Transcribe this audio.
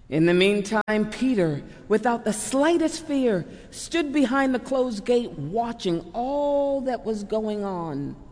In the meantime, Peter, without the slightest fear, stood behind the closed gate watching all that was going on.